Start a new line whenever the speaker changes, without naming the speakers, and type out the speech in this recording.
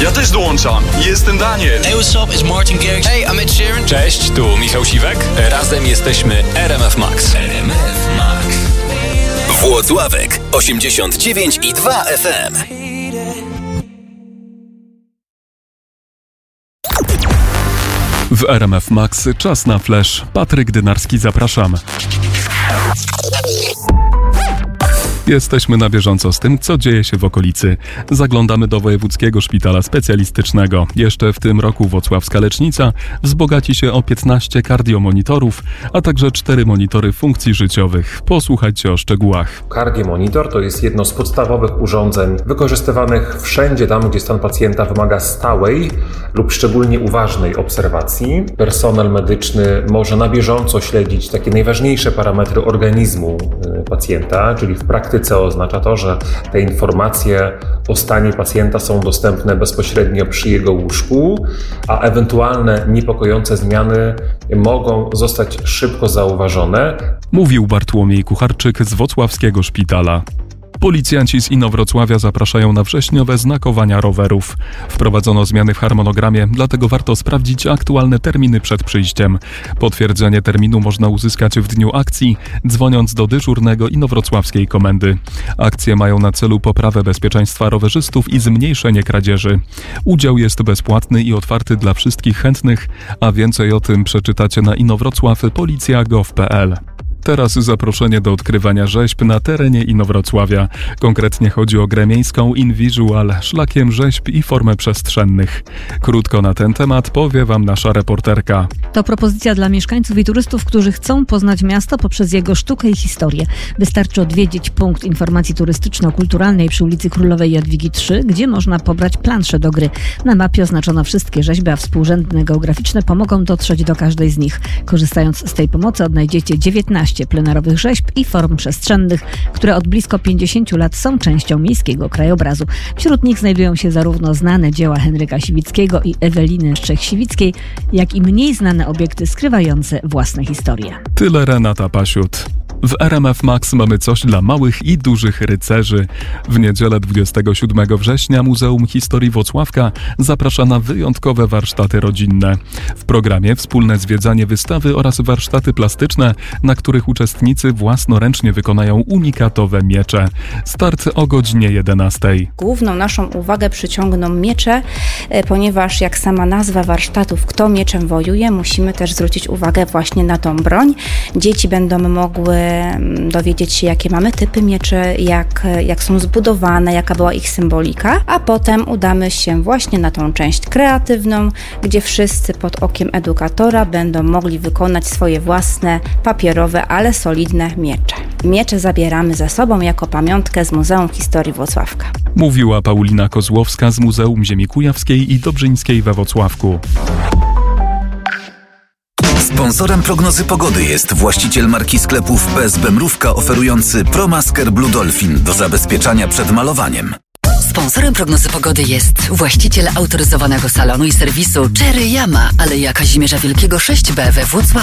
Ja też dołączam. Jestem Daniel.
Hey, what's up? It's Martin Garrix. Hey, I'm Ed Sheeran.
Cześć, tu Michał Siwek. Razem jesteśmy RMF Max.
RMF Max. Włocławek 89,2 FM.
W RMF Max czas na flash. Patryk Dynarski, zapraszam. Jesteśmy na bieżąco z tym, co dzieje się w okolicy. Zaglądamy do Wojewódzkiego Szpitala Specjalistycznego. Jeszcze w tym roku włocławska lecznica wzbogaci się o 15 kardiomonitorów, a także 4 monitory funkcji życiowych. Posłuchajcie o szczegółach.
Kardiomonitor to jest jedno z podstawowych urządzeń wykorzystywanych wszędzie tam, gdzie stan pacjenta wymaga stałej lub szczególnie uważnej obserwacji. Personel medyczny może na bieżąco śledzić takie najważniejsze parametry organizmu pacjenta, czyli w praktyce oznacza to, że te informacje o stanie pacjenta są dostępne bezpośrednio przy jego łóżku, a ewentualne niepokojące zmiany mogą zostać szybko zauważone.
Mówił Bartłomiej Kucharczyk z Włocławskiego Szpitala. Policjanci z Inowrocławia zapraszają na wrześniowe znakowania rowerów. Wprowadzono zmiany w harmonogramie, dlatego warto sprawdzić aktualne terminy przed przyjściem. Potwierdzenie terminu można uzyskać w dniu akcji, dzwoniąc do dyżurnego Inowrocławskiej Komendy. Akcje mają na celu poprawę bezpieczeństwa rowerzystów i zmniejszenie kradzieży. Udział jest bezpłatny i otwarty dla wszystkich chętnych, a więcej o tym przeczytacie na inowrocław.policja.gov.pl. Teraz zaproszenie do odkrywania rzeźb na terenie Inowrocławia. Konkretnie chodzi o grę miejską InVisual, szlakiem rzeźb i formę przestrzennych. Krótko na ten temat powie Wam nasza reporterka.
To propozycja dla mieszkańców i turystów, którzy chcą poznać miasto poprzez jego sztukę i historię. Wystarczy odwiedzić punkt informacji turystyczno-kulturalnej przy ulicy Królowej Jadwigi 3, gdzie można pobrać planszę do gry. Na mapie oznaczono wszystkie rzeźby, a współrzędne geograficzne pomogą dotrzeć do każdej z nich. Korzystając z tej pomocy odnajdziecie 19 plenerowych rzeźb i form przestrzennych, które od blisko 50 lat są częścią miejskiego krajobrazu. Wśród nich znajdują się zarówno znane dzieła Henryka Siwickiego i Eweliny Szczech-Siwickiej, jak i mniej znane obiekty skrywające własne historie.
Tyle Renata Pasiut. W RMF Max mamy coś dla małych i dużych rycerzy. W niedzielę 27 września Muzeum Historii Włocławka zaprasza na wyjątkowe warsztaty rodzinne. W programie wspólne zwiedzanie wystawy oraz warsztaty plastyczne, na których uczestnicy własnoręcznie wykonają unikatowe miecze. Start o godzinie 11.
Główną naszą uwagę przyciągną miecze, ponieważ jak sama nazwa warsztatów Kto mieczem wojuje, musimy też zwrócić uwagę właśnie na tą broń. Dzieci będą mogły dowiedzieć się, jakie mamy typy mieczy, jak są zbudowane, jaka była ich symbolika, a potem udamy się właśnie na tą część kreatywną, gdzie wszyscy pod okiem edukatora będą mogli wykonać swoje własne, papierowe, ale solidne miecze. Miecze zabieramy ze sobą jako pamiątkę z Muzeum Historii Włocławka.
Mówiła Paulina Kozłowska z Muzeum Ziemi Kujawskiej i Dobrzyńskiej we Włocławku.
Sponsorem prognozy pogody jest właściciel marki sklepów PSB Mrówka oferujący ProMasker Blue Dolphin do zabezpieczania przed malowaniem.
Sponsorem prognozy pogody jest właściciel autoryzowanego salonu i serwisu Cherry Yama, Aleja Kazimierza Wielkiego 6B we Włocławiu.